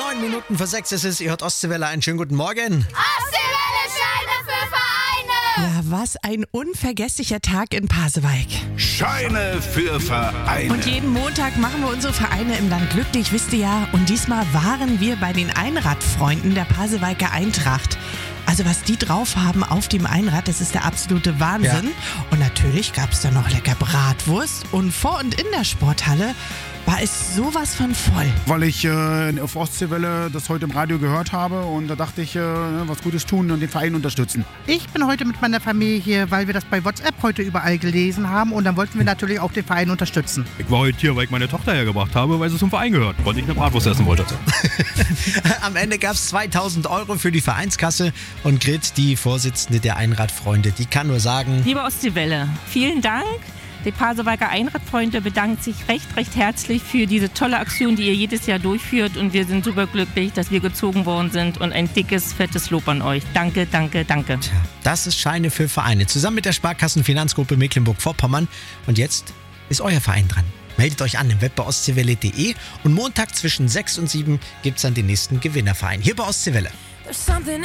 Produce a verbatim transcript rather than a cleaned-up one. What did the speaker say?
Neun Minuten vor sechs ist es. Ihr hört Ostseewelle. Einen schönen guten Morgen. Ostseewelle, Scheine für Vereine. Ja, was ein unvergesslicher Tag in Pasewalk. Scheine für Vereine. Und jeden Montag machen wir unsere Vereine im Land glücklich, wisst ihr ja. Und diesmal waren wir bei den Einradfreunden der Pasewalker Eintracht. Also was die drauf haben auf dem Einrad, das ist der absolute Wahnsinn. Ja. Und natürlich gab es da noch lecker Bratwurst. Und vor und in der Sporthalle war es sowas von voll. Weil ich äh, auf Ostseewelle das heute im Radio gehört habe und da dachte ich, äh, was Gutes tun und den Verein unterstützen. Ich bin heute mit meiner Familie hier, weil wir das bei WhatsApp heute überall gelesen haben und dann wollten wir natürlich auch den Verein unterstützen. Ich war heute hier, weil ich meine Tochter hergebracht habe, weil sie zum Verein gehört, weil ich eine Bratwurst essen wollte. Am Ende gab es zweitausend Euro für die Vereinskasse und Grit, die Vorsitzende der Einradfreunde, die kann nur sagen: Liebe Ostseewelle, vielen Dank. Die Pasewalker Einradfreunde bedankt sich recht, recht herzlich für diese tolle Aktion, die ihr jedes Jahr durchführt. Und wir sind super glücklich, dass wir gezogen worden sind. Und ein dickes, fettes Lob an euch. Danke, danke, danke. Tja, das ist Scheine für Vereine. Zusammen mit der Sparkassenfinanzgruppe Mecklenburg-Vorpommern. Und jetzt ist euer Verein dran. Meldet euch an im Web bei ostseewelle punkt de. Und Montag zwischen sechs und sieben gibt es dann den nächsten Gewinnerverein. Hier bei Ostseewelle.